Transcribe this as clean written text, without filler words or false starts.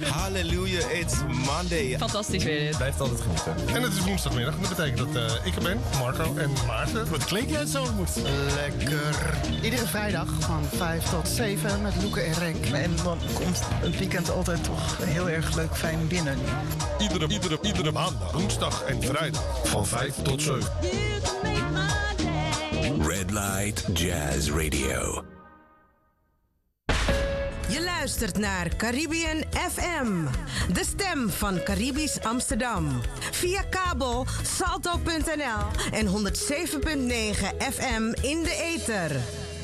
Hallelujah, it's Monday. Fantastisch weer dit. Blijft altijd genieten. En het is woensdagmiddag. Dat betekent dat ik er ben, Marco en Maarten. Wat klink jij zo moet? Lekker. Iedere vrijdag van 5 tot 7 met Loeke en Renk. En dan komt het weekend altijd toch heel erg leuk fijn binnen. Iedere maandag, woensdag en vrijdag van 5 tot 7. Red Light Jazz Radio. Je luistert naar Caribbean FM, de stem van Caribisch Amsterdam. Via kabel salto.nl en 107.9 FM in de ether.